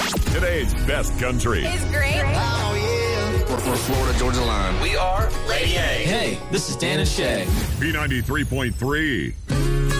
Today's best country. It's great. Oh, yeah. We're Florida Georgia Line. We are Lady A. Hey, this is Dan and Shay. B93.3.